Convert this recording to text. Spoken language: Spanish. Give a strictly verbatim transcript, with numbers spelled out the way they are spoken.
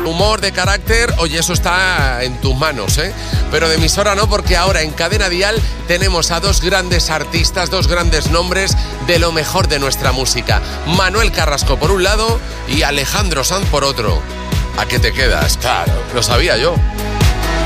humor, de carácter, oye, eso está en tus manos, ¿eh? Pero de emisora no, porque ahora en Cadena Dial tenemos a dos grandes artistas, dos grandes nombres de lo mejor de nuestra música. Manuel Carrasco por un lado y Alejandro Sanz por otro. ¿A qué te quedas? Claro, lo sabía yo.